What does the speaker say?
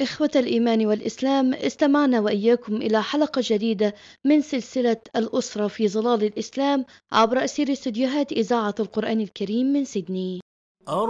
إخوة الإيمان والإسلام، استمعنا وإياكم إلى حلقة جديدة من سلسلة الأسرة في ظلال الإسلام عبر أثير استديوهات إذاعة القرآن الكريم من سيدني.